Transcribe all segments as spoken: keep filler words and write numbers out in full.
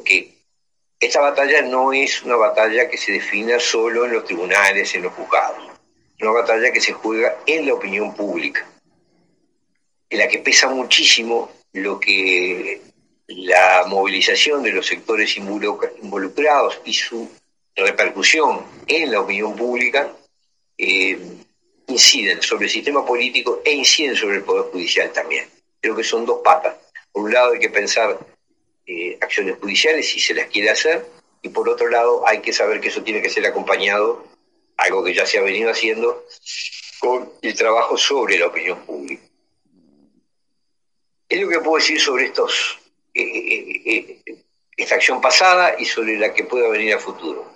porque esta batalla no es una batalla que se defina solo en los tribunales, en los juzgados. Es una batalla que se juega en la opinión pública, en la que pesa muchísimo lo que la movilización de los sectores involucrados y su repercusión en la opinión pública eh, inciden sobre el sistema político e inciden sobre el Poder Judicial también. Creo que son dos patas. Por un lado hay que pensar eh, acciones judiciales si se las quiere hacer, y por otro lado hay que saber que eso tiene que ser acompañado, algo que ya se ha venido haciendo, con el trabajo sobre la opinión pública. Es lo que puedo decir sobre estos, eh, eh, eh, esta acción pasada y sobre la que pueda venir a futuro.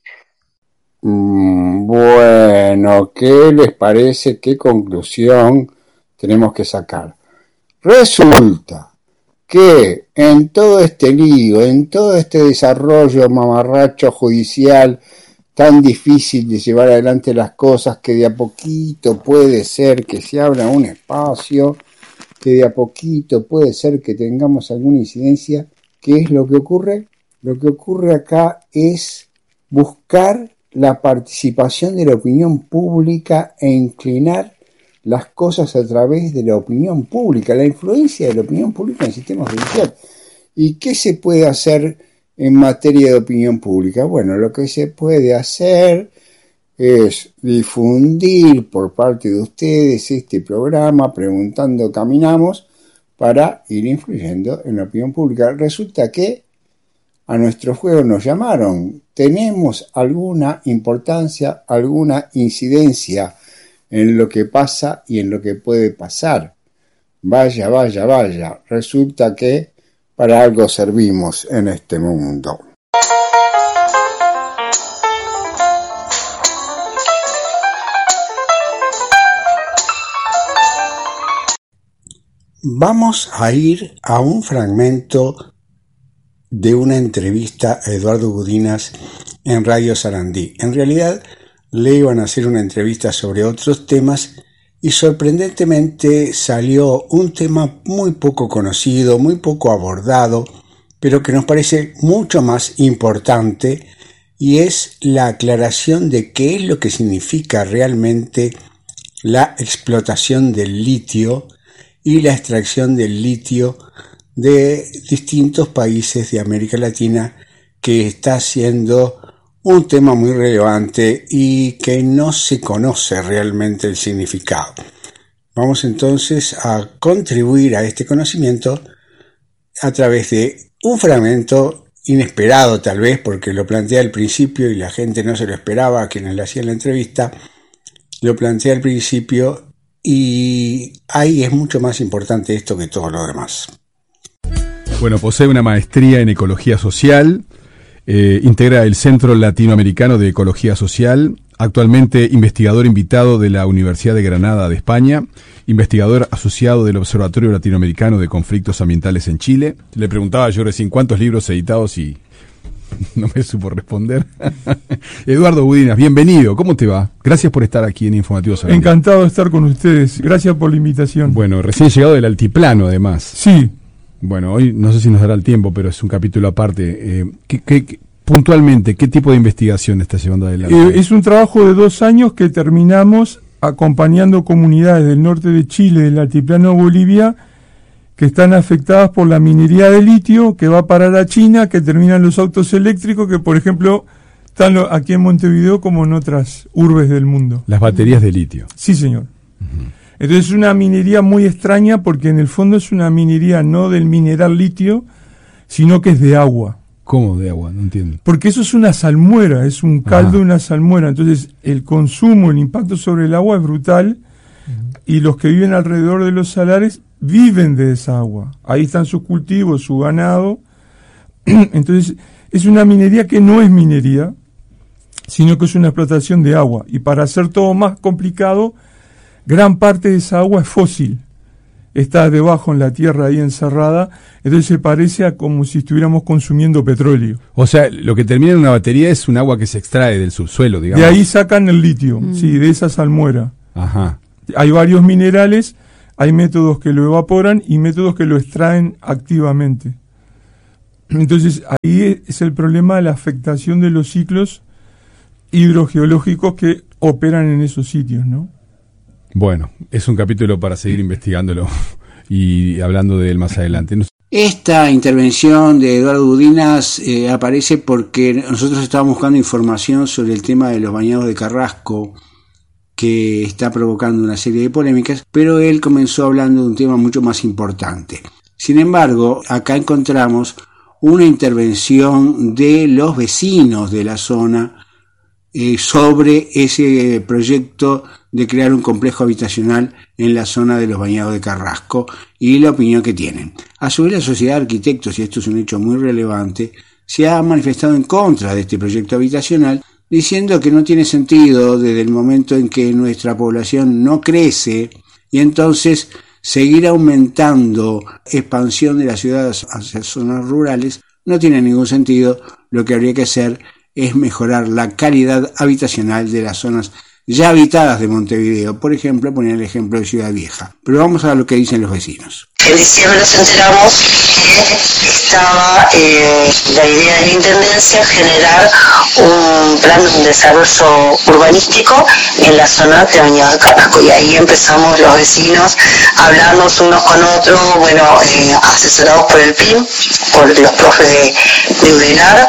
Mm, bueno, ¿qué les parece? ¿Qué conclusión tenemos que sacar? Resulta que en todo este lío, en todo este desarrollo mamarracho judicial tan difícil de llevar adelante las cosas, que de a poquito puede ser que se abra un espacio, que de a poquito puede ser que tengamos alguna incidencia. ¿Qué es lo que ocurre? Lo que ocurre acá es buscar la participación de la opinión pública e inclinar las cosas a través de la opinión pública, la influencia de la opinión pública en el sistema judicial. ¿Y qué se puede hacer en materia de opinión pública? Bueno, lo que se puede hacer es difundir por parte de ustedes este programa, Preguntando Caminamos, para ir influyendo en la opinión pública. Resulta que a nuestro juego nos llamaron. ¿Tenemos alguna importancia, alguna incidencia en lo que pasa y en lo que puede pasar? Vaya, vaya, vaya. Resulta que para algo servimos en este mundo. Vamos a ir a un fragmento de una entrevista a Eduardo Gudinas en Radio Sarandí. En realidad le iban a hacer una entrevista sobre otros temas y sorprendentemente salió un tema muy poco conocido, muy poco abordado, pero que nos parece mucho más importante, y es la aclaración de qué es lo que significa realmente la explotación del litio y la extracción del litio de distintos países de América Latina, que está siendo un tema muy relevante y que no se conoce realmente el significado. Vamos entonces a contribuir a este conocimiento a través de un fragmento inesperado, tal vez porque lo planteé al principio y la gente no se lo esperaba, a quienes le hacían la entrevista. Lo planteé al principio y ahí es mucho más importante esto que todo lo demás. Bueno, posee una maestría en Ecología Social, eh, integra el Centro Latinoamericano de Ecología Social, actualmente investigador invitado de la Universidad de Granada de España, investigador asociado del Observatorio Latinoamericano de Conflictos Ambientales en Chile. Le preguntaba yo recién cuántos libros editados y no me supo responder. Eduardo Gudinas, bienvenido, ¿cómo te va? Gracias por estar aquí en Informativo Sarandí. Encantado de estar con ustedes, gracias por la invitación. Bueno, recién llegado del altiplano además. Sí. Bueno, hoy no sé si nos dará el tiempo, pero es un capítulo aparte. Eh, ¿qué, qué, puntualmente, ¿qué tipo de investigación está llevando adelante? Eh, es un trabajo de dos años que terminamos acompañando comunidades del norte de Chile, del altiplano de Bolivia, que están afectadas por la minería de litio, que va a parar a China, que terminan los autos eléctricos, que por ejemplo están aquí en Montevideo como en otras urbes del mundo. Las baterías de litio. Sí, señor. Uh-huh. Entonces es una minería muy extraña porque en el fondo es una minería no del mineral litio, sino que es de agua. ¿Cómo de agua? No entiendo. Porque eso es una salmuera, es un caldo de una salmuera. Entonces el consumo, el impacto sobre el agua es brutal, uh-huh. Y los que viven alrededor de los salares viven de esa agua. Ahí están sus cultivos, su ganado. Entonces es una minería que no es minería, sino que es una explotación de agua. Y para hacer todo más complicado, gran parte de esa agua es fósil, está debajo en la tierra ahí encerrada, entonces se parece a como si estuviéramos consumiendo petróleo. O sea, lo que termina en una batería es un agua que se extrae del subsuelo, digamos. De ahí sacan el litio, mm. sí, de esa salmuera. Ajá. Hay varios minerales, hay métodos que lo evaporan y métodos que lo extraen activamente. Entonces ahí es el problema de la afectación de los ciclos hidrogeológicos que operan en esos sitios, ¿no? Bueno, es un capítulo para seguir investigándolo y hablando de él más adelante. Esta intervención de Eduardo Budinas eh, aparece porque nosotros estábamos buscando información sobre el tema de los bañados de Carrasco, que está provocando una serie de polémicas, pero él comenzó hablando de un tema mucho más importante. Sin embargo, acá encontramos una intervención de los vecinos de la zona eh, sobre ese proyecto de crear un complejo habitacional en la zona de los bañados de Carrasco y la opinión que tienen. A su vez, la Sociedad de Arquitectos, y esto es un hecho muy relevante, se ha manifestado en contra de este proyecto habitacional, diciendo que no tiene sentido desde el momento en que nuestra población no crece y entonces seguir aumentando expansión de las ciudades hacia zonas rurales no tiene ningún sentido. Lo que habría que hacer es mejorar la calidad habitacional de las zonas ya habitadas de Montevideo. Por ejemplo, poner el ejemplo de Ciudad Vieja. Pero vamos a ver lo que dicen los vecinos. En diciembre nos enteramos que estaba eh, la idea de la Intendencia generar un plan de desarrollo urbanístico en la zona de Bañados de Carrasco, y ahí empezamos los vecinos a hablarnos unos con otros, bueno, eh, asesorados por el P I M, por los profes de, de Udelar,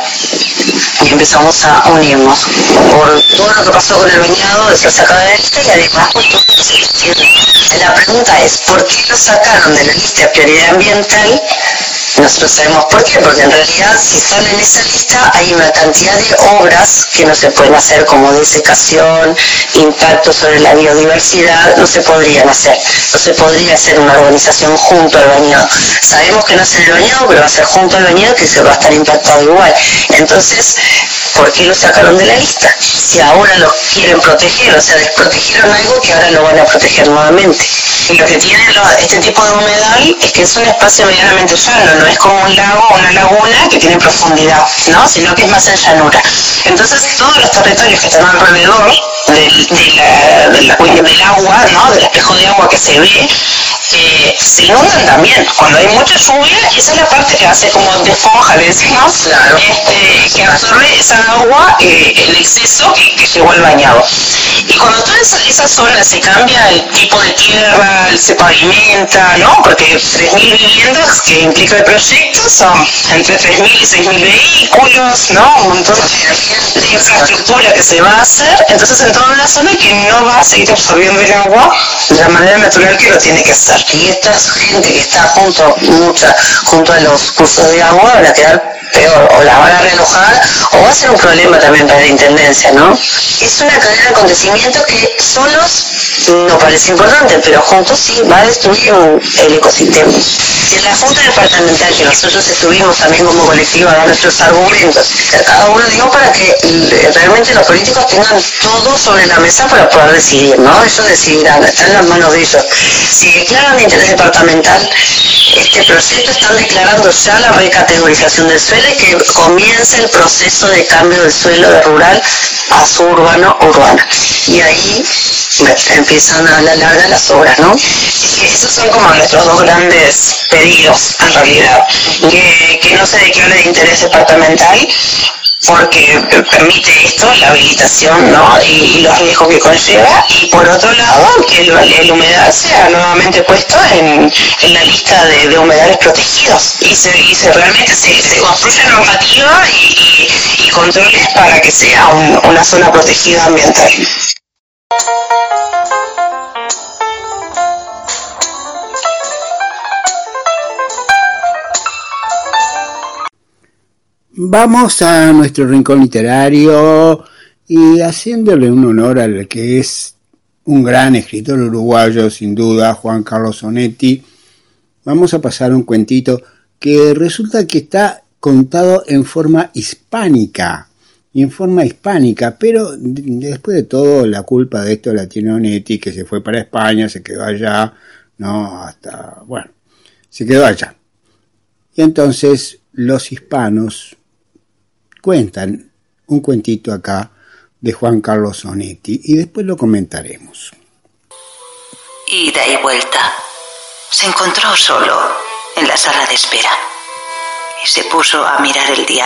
y empezamos a unirnos por todo lo que pasó con el bañado de Plaza Académica y además por todo lo que se extiende. La pregunta es, ¿por qué lo sacaron de la lista de prioridad ambiental? Nosotros sabemos por qué, porque en realidad si están en esa lista hay una cantidad de obras que no se pueden hacer, como desecación, impacto sobre la biodiversidad, no se podrían hacer. No se podría hacer una urbanización junto al bañado. Sabemos que no es en el bañado, pero va a ser junto al bañado, que se va a estar impactado igual. Entonces, ¿por qué lo sacaron de la lista? Si ahora lo quieren proteger, o sea, desprotegieron algo que ahora lo van a proteger nuevamente. Y lo que tiene lo, este tipo de humedal es que es un espacio medianamente llano, no es como un lago o una laguna que tiene profundidad, ¿no? Sino que es más en llanura. Entonces, todos los territorios que están alrededor del, de la, de la, del agua, ¿no? Del espejo de agua que se ve, eh, se inundan también. Cuando hay mucha lluvia, esa es la parte que hace como de esponja, le decimos, claro. este, que absorbe esa agua, eh, el exceso que, que llegó al bañado. Y cuando toda esa, esa zona se cambia el tipo de tierra, se pavimenta, ¿no? Porque tres mil viviendas que implica el proyecto son entre tres mil y seis mil vehículos, ¿no? Un montón de, de infraestructura que se va a hacer. Entonces, en toda una zona que no va a seguir absorbiendo el agua de la manera natural que lo tiene que hacer. Y esta gente que está junto, mucha, junto a los cursos de agua, van a quedar peor, o la van a reenojar, o va a ser un problema también para la Intendencia, ¿no? Es una cadena de acontecimientos que solos no parece importante, pero juntos sí va a destruir un, el ecosistema. Si en la Junta Departamental, que nosotros estuvimos también como colectivo a dar nuestros argumentos, cada uno digo para que realmente los políticos tengan todo sobre la mesa para poder decidir, ¿no? Ellos decidirán, está en las manos de ellos. Si declaran de interés departamental este proyecto, están declarando ya la recategorización del suelo y que comience el proceso de cambio del suelo de rural a suburbano urbano. Y ahí empiezan a la larga las obras, ¿no? Y esos son como nuestros dos grandes pedidos, en realidad. Que, que no se declare de interés departamental, porque permite esto, la habilitación, ¿no? Y, y los riesgos que conlleva, y por otro lado, que el, el humedal sea nuevamente puesto en, en la lista de, de humedales protegidos, y se, y se realmente se, se construye normativa y, y, y controles para que sea un, una zona protegida ambiental. Vamos a nuestro rincón literario y haciéndole un honor al que es un gran escritor uruguayo, sin duda, Juan Carlos Onetti, vamos a pasar un cuentito que resulta que está contado en forma hispánica, en forma hispánica, pero después de todo la culpa de esto la tiene Onetti, que se fue para España, se quedó allá, no, hasta, bueno, se quedó allá. Y entonces los hispanos cuentan un cuentito acá de Juan Carlos Onetti y después lo comentaremos. Ida y vuelta. Se encontró solo en la sala de espera. se puso a mirar el diario.